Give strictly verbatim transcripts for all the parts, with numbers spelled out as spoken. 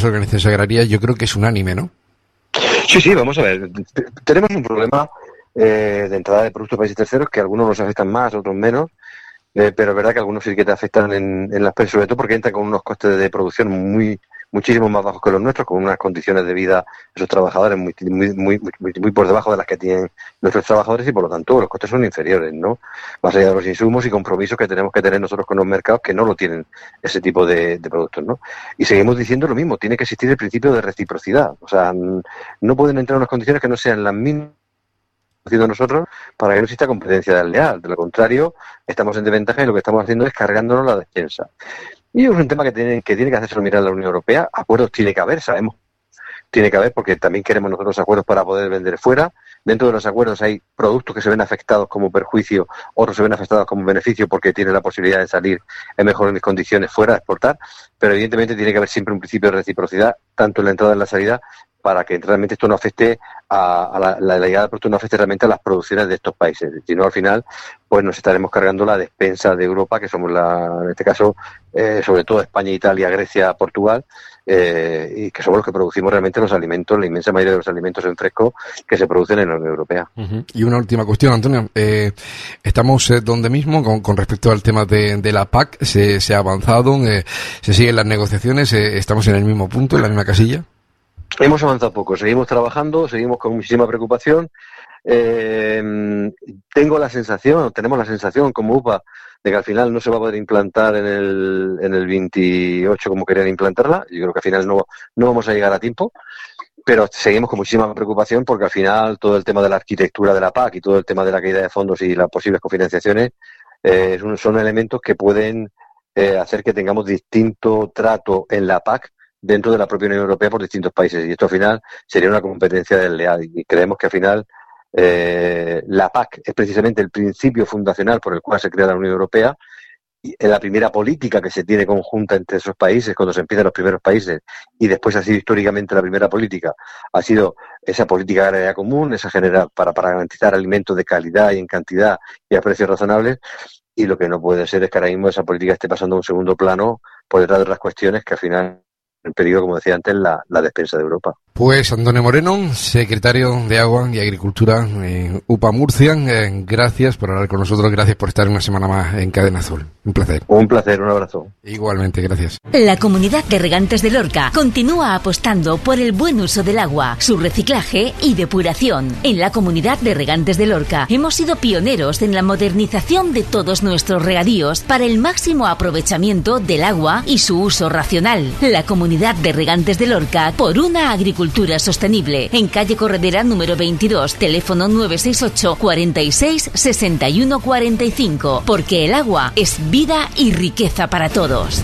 las organizaciones agrarias, yo creo que es unánime, ¿no? Sí, sí, vamos a ver. Tenemos un problema eh, de entrada de productos de países terceros que algunos nos afectan más, otros menos, eh, pero es verdad que algunos sí que te afectan en, en las precios, sobre todo porque entran con unos costes de producción muy muchísimo más bajos que los nuestros, con unas condiciones de vida de esos trabajadores muy, muy, muy, muy, muy por debajo de las que tienen nuestros trabajadores y por lo tanto los costes son inferiores, ¿no? Más allá de los insumos y compromisos que tenemos que tener nosotros con los mercados que no lo tienen ese tipo de, de productos, ¿no? Y seguimos diciendo lo mismo, tiene que existir el principio de reciprocidad, o sea, no pueden entrar unas condiciones que no sean las mismas haciendo nosotros para que no exista competencia desleal. De lo contrario, estamos en desventaja y lo que estamos haciendo es cargándonos la despensa. Y es un tema que tiene que, tiene que hacerse mirar la Unión Europea. Acuerdos tiene que haber, sabemos. Tiene que haber porque también queremos nosotros acuerdos para poder vender fuera. Dentro de los acuerdos hay productos que se ven afectados como perjuicio, otros se ven afectados como beneficio porque tienen la posibilidad de salir en mejores condiciones fuera a exportar. Pero evidentemente tiene que haber siempre un principio de reciprocidad, tanto en la entrada y en la salida, para que realmente esto no afecte a, a la, la llegada del producto, no afecte realmente a las producciones de estos países. Si no, al final, pues nos estaremos cargando la despensa de Europa, que somos, la, en este caso, eh, sobre todo España, Italia, Grecia, Portugal, eh, y que somos los que producimos realmente los alimentos, la inmensa mayoría de los alimentos en fresco que se producen en la Unión Europea. Uh-huh. Y una última cuestión, Antonio. Eh, estamos eh, donde mismo con, con respecto al tema de, de la P A C, se, se ha avanzado, eh, se siguen las negociaciones, eh, estamos en el mismo punto, en la misma casilla. Hemos avanzado poco, seguimos trabajando, seguimos con muchísima preocupación. Eh, tengo la sensación, tenemos la sensación como U P A, de que al final no se va a poder implantar en el, en el veintiocho como querían implantarla. Yo creo que al final no, no vamos a llegar a tiempo, pero seguimos con muchísima preocupación porque al final todo el tema de la arquitectura de la P A C y todo el tema de la caída de fondos y las posibles cofinanciaciones eh, son elementos que pueden eh, hacer que tengamos distinto trato en la P A C dentro de la propia Unión Europea por distintos países. Y esto al final sería una competencia desleal. Y creemos que al final eh, la P A C es precisamente el principio fundacional por el cual se crea la Unión Europea. Y en la primera política que se tiene conjunta entre esos países, cuando se empiezan los primeros países, y después ha sido históricamente la primera política, ha sido esa política agraria común, esa general para, para garantizar alimentos de calidad y en cantidad y a precios razonables. Y lo que no puede ser es que ahora mismo esa política esté pasando a un segundo plano por detrás de otras cuestiones que al final el peligro, como decía antes, la, la despensa de Europa. Pues Antonio Moreno, secretario de Agua y Agricultura en U P A Murcia, eh, gracias por hablar con nosotros, gracias por estar una semana más en Cadena Azul. Un placer. Un placer, un abrazo. Igualmente, gracias. La Comunidad de Regantes de Lorca continúa apostando por el buen uso del agua, su reciclaje y depuración. En la Comunidad de Regantes de Lorca hemos sido pioneros en la modernización de todos nuestros regadíos para el máximo aprovechamiento del agua y su uso racional. La Comunidad de Regantes de Lorca por una agricultura sostenible. En calle Corredera número veintidós, teléfono nueve seis ocho, cuarenta y seis, sesenta y uno cuarenta y cinco. Porque el agua es vida y riqueza para todos.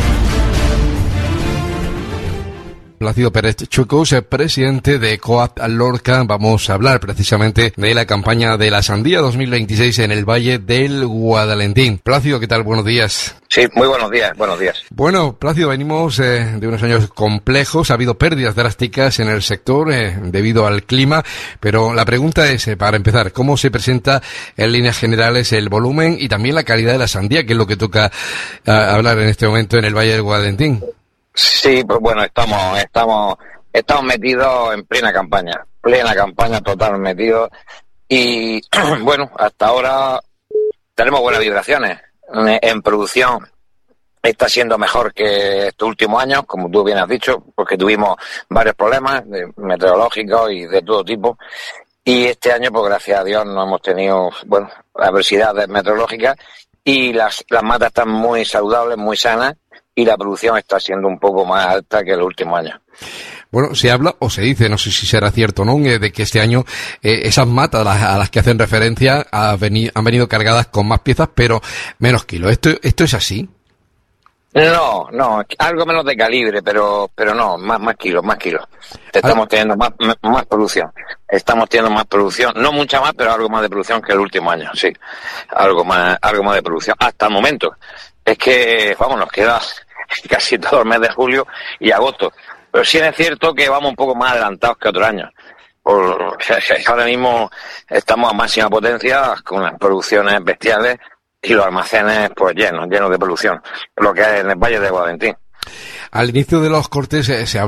Plácido Pérez Chuecos, presidente de Coap Lorca. Vamos a hablar precisamente de la campaña de la sandía dos mil veintiséis en el Valle del Guadalentín. Plácido, ¿qué tal? Buenos días. Sí, muy buenos días, buenos días. Bueno, Plácido, venimos eh, de unos años complejos, ha habido pérdidas drásticas en el sector eh, debido al clima, pero la pregunta es, eh, para empezar, ¿cómo se presenta en líneas generales el volumen y también la calidad de la sandía, que es lo que toca eh, hablar en este momento en el Valle del Guadalentín? Sí, pues bueno, estamos, estamos, estamos metidos en plena campaña, plena campaña total metidos y bueno, hasta ahora tenemos buenas vibraciones. En producción está siendo mejor que estos últimos años, como tú bien has dicho, porque tuvimos varios problemas meteorológicos y de todo tipo. Y este año, pues gracias a Dios, no hemos tenido, bueno, adversidades meteorológicas y las, las matas están muy saludables, muy sanas y la producción está siendo un poco más alta que los últimos años. Bueno, se habla o se dice, no sé si será cierto o no, de que este año eh, esas matas a las, a las que hacen referencia ha veni, han venido cargadas con más piezas, pero menos kilos. ¿Esto, esto es así? No, no, algo menos de calibre, pero pero no, más más kilos, más kilos. Estamos teniendo más más producción. Estamos teniendo más producción, no mucha más, pero algo más de producción que el último año, sí. Algo más algo más de producción hasta el momento. Es que, vamos, nos queda casi todo el mes de julio y agosto. Pero sí es cierto que vamos un poco más adelantados que otros años. Por, ahora mismo estamos a máxima potencia con las producciones bestiales y los almacenes pues llenos, llenos de producción, lo que es en el Valle de Guadalentín. Al inicio de los cortes eh, se